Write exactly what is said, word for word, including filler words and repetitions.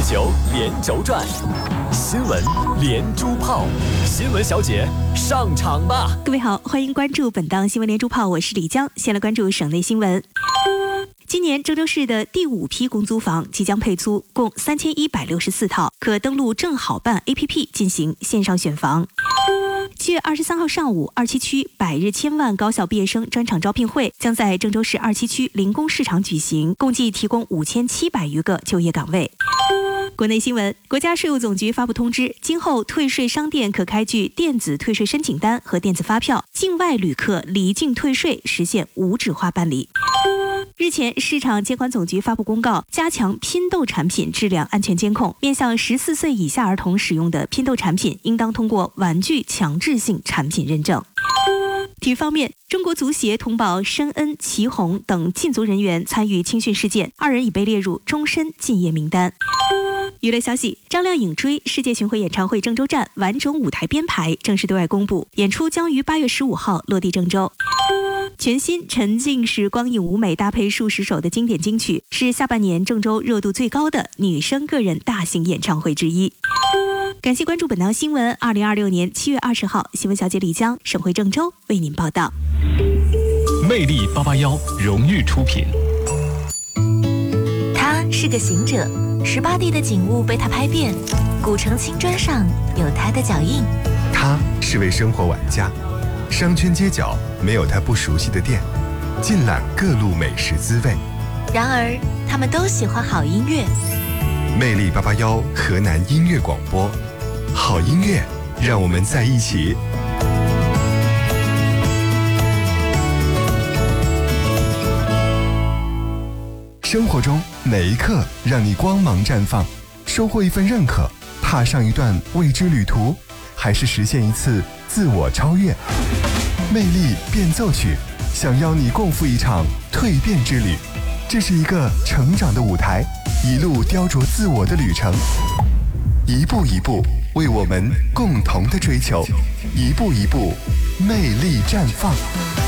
地球连轴转，新闻连珠炮，新闻小姐上场吧！ 各位好，欢迎关注本档新闻连珠炮，我是李江。先来关注省内新闻。今年郑州市的第五批公租房即将配租，共三千一百六十四套，可登录正好办 A P P 进行线上选房。七月二十三号上午，二七区百日千万高校毕业生专场招聘会将在郑州市二七区临工市场举行，共计提供五千七百余个就业岗位。国内新闻，国家税务总局发布通知，今后退税商店可开具电子退税申请单和电子发票，境外旅客离境退税实现无纸化办理。日前，市场监管总局发布公告，加强拼豆产品质量安全监控，面向十四岁以下儿童使用的拼豆产品，应当通过玩具强制性产品认证。体育方面，中国足协通报申恩、祁宏等禁足人员参与青训事件，二人已被列入终身禁业名单。娱乐消息，张靓颖追世界巡回演唱会郑州站完整舞台编排正式对外公布，演出将于八月十五号落地郑州。全新沉浸式光影舞美搭配数十首的经典金曲，是下半年郑州热度最高的女生个人大型演唱会之一。感谢关注本档新闻。二零二六年七月二十号，新闻小姐李江省会郑州为您报道。 魅力八八幺荣誉出品。 他是个行者，十八地的景物被他拍遍，古城青砖上有他的脚印。 他是位生活玩家，商圈街角没有他不熟悉的店，尽览各路美食滋味。 然而他们都喜欢好音乐。 魅力八八幺河南音乐广播，好音乐让我们在一起。生活中哪一刻让你光芒绽放？收获一份认可，踏上一段未知旅途，还是实现一次自我超越？魅力变奏曲想邀你共赴一场蜕变之旅，这是一个成长的舞台，一路雕琢自我的旅程，一步一步为我们共同的追求，一步一步魅力绽放。